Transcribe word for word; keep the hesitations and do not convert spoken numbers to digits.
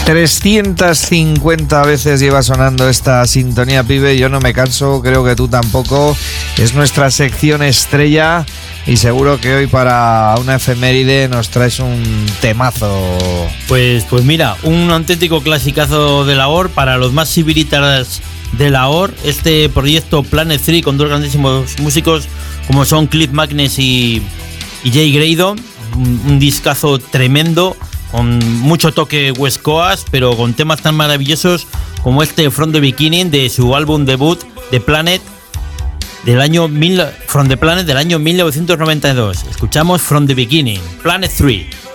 trescientas cincuenta veces lleva sonando esta sintonía, pibe. Yo no me canso, creo que tú tampoco. Es nuestra sección estrella y seguro que hoy para una efeméride nos traes un temazo. Pues, pues mira, un auténtico clasicazo de Lahore para los más civilitas de Lahore. Este proyecto Planet tres con dos grandísimos músicos como son Cliff Magness y, y Jay Graydon. Un, un discazo tremendo, con mucho toque West Coast, pero con temas tan maravillosos como este From the Beginning de su álbum debut The Planet del año mil, From the Planet del año mil novecientos noventa y dos. Escuchamos From the Beginning, Planet tres.